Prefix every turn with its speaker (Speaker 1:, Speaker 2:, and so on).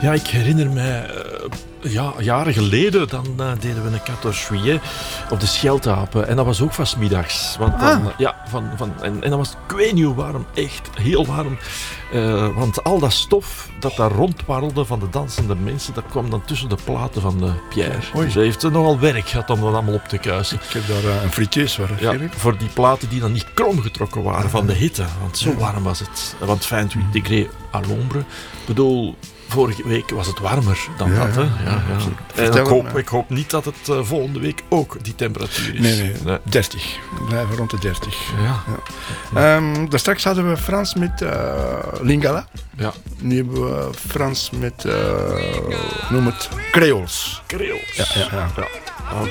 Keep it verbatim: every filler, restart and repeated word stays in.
Speaker 1: Ja, ik herinner mij... Uh, ja, jaren geleden dan uh, deden we een quatorze juillet op de Scheltapen. En dat was ook van 's middags. Want dan,
Speaker 2: Ah.
Speaker 1: ja, van, van, en, en dat was ik weet niet hoe warm. Echt heel warm. Uh, want al dat stof dat daar rondwarrelde van de dansende mensen, dat kwam dan tussen de platen van uh, Pierre.
Speaker 2: Oei.
Speaker 1: Dus hij heeft er nogal werk gehad om dat allemaal op te kuisen.
Speaker 2: Ik heb daar uh, een friteus voor.
Speaker 1: Ja, voor die platen die dan niet kromgetrokken waren van de hitte. Want zo warm was het. Want vingt-huit degrés à l'ombre. Ik bedoel, vorige week was het warmer dan
Speaker 2: Ja,
Speaker 1: dat. Hè?
Speaker 2: ja,
Speaker 1: Ja, ja. En
Speaker 2: Vertel
Speaker 1: ik hoop,
Speaker 2: hem,
Speaker 1: ik hoop niet dat het uh, volgende week ook die temperatuur is.
Speaker 2: Nee, nee,
Speaker 1: nee.
Speaker 2: dertig. We blijven rond de dertig.
Speaker 1: Ja.
Speaker 2: Ja. Um, daar straks hadden we Frans met uh, Lingala.
Speaker 1: Ja.
Speaker 2: Nu hebben we Frans met, uh, noem het, Creoles.
Speaker 1: Creoles.
Speaker 2: Ja, ja, ja.
Speaker 1: ja.